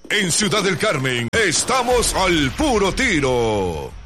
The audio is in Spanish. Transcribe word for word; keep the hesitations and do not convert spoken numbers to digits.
En Ciudad del Carmen, estamos al puro tiro.